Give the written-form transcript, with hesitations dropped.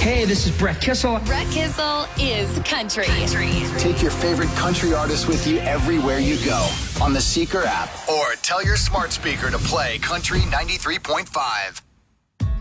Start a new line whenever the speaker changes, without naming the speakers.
Hey, this is Brett Kissel.
Brett Kissel is country.
Take your favorite country artists with you everywhere you go on the Seeker app, or tell your smart speaker to play Country 93.5.